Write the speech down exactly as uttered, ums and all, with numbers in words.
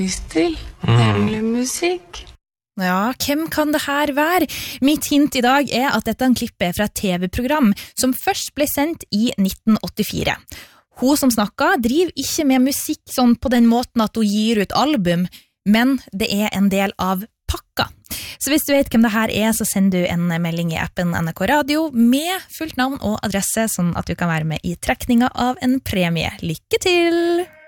Still, nemlig musikk. Ja, hvem kan det her være? Mitt hint i dag er at dette klippet er fra et T V-program som først ble sendt i nitten åttifire. Hun som snakket driver ikke med musikk sånn på den måten at hun gir ut album, men det er en del av pakka. Så hvis du vet hvem det her er, så sender du en melding i appen N R K Radio med fullt navn og adresse, sånn at du kan være med i trekninga av en premie. Lykke til!